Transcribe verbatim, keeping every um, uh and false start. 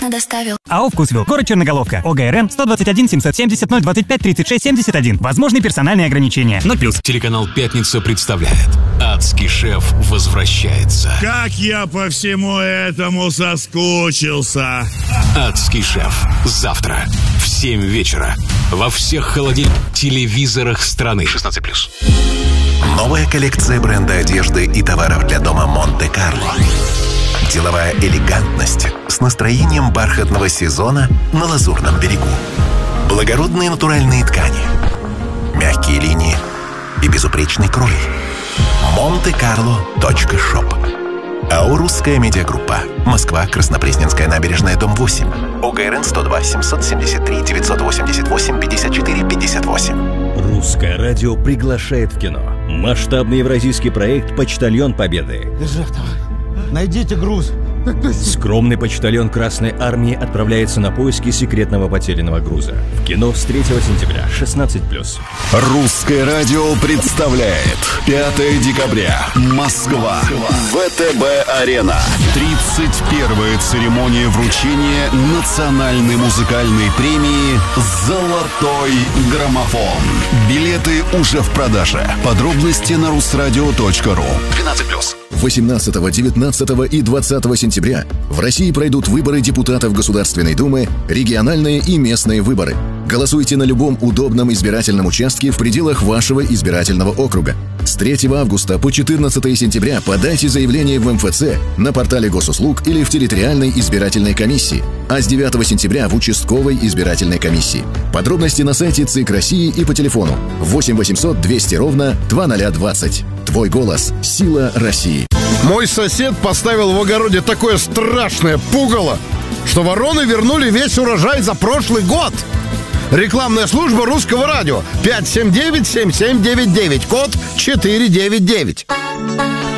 бесплатно доставил. АО «Вкусвилл», город Черноголовка, ОГРН сто двадцать один семьсот семьдесят ноль двадцать пять тридцать шесть семьдесят один. Возможны персональные ограничения. ноль плюс. Телеканал «Пятница» представляет: Адский шеф возвращается. Как я по всему этому соскучился. Адский шеф. Завтра в семь вечера. Во всех холодильных телевизорах страны. шестнадцать плюс. Новая коллекция бренда одежды и товаров для дома «Монте-Карло». Деловая элегантность с настроением бархатного сезона на Лазурном берегу. Благородные натуральные ткани, мягкие линии и безупречный крой. монте-карло точка шоп. АО «Русская медиагруппа». Москва, Краснопресненская набережная, дом восемь. ОГРН сто два семьсот семьдесят три девятьсот восемьдесят восемь пятьдесят четыре пятьдесят восемь. Русское радио приглашает в кино. Масштабный евразийский проект «Почтальон Победы». Держак, давай. Найдите груз. Скромный почтальон Красной Армии отправляется на поиски секретного потерянного груза. В кино с третьего сентября, шестнадцать плюс. Русское радио представляет пятое декабря. Москва. ВТБ-арена. тридцать первая церемония вручения национальной музыкальной премии «Золотой граммофон». Билеты уже в продаже. Подробности на русрадио точка ру. двенадцать плюс. восемнадцатого, девятнадцатого и двадцатого сентября в России пройдут выборы депутатов Государственной Думы, региональные и местные выборы. Голосуйте на любом удобном избирательном участке в пределах вашего избирательного округа. С третьего августа по четырнадцатое сентября подайте заявление в эм эф цэ, на портале госуслуг или в территориальной избирательной комиссии, а с девятого сентября в участковой избирательной комиссии. Подробности на сайте ЦИК России и по телефону восемь восемьсот двести ровно двадцать двадцать. Твой голос – сила России. Мой сосед поставил в огороде такое страшное пугало, что вороны вернули весь урожай за прошлый год. Рекламная служба Русского радио. пять семь девять семь семь девять девять. Код четыре девять девять.